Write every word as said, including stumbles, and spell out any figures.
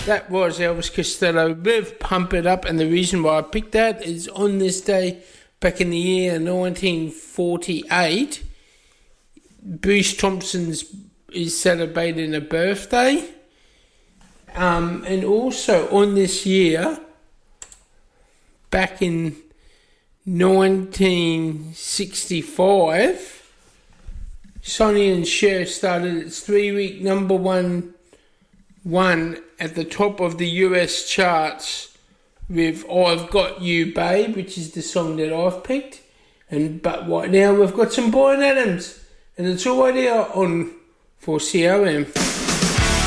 That was Elvis Costello with Pump It Up, and the reason why I picked that is on this day, back in the year nineteen forty-eight, Bruce Thompson's is celebrating a birthday. Um, and also on this year, back in nineteen sixty-five, Sonny and Cher started its three-week number one one at the top of the U S charts with I've Got You Babe, which is the song that I've picked. And but right now we've got some Bryan Adams, and it's already on four C O M.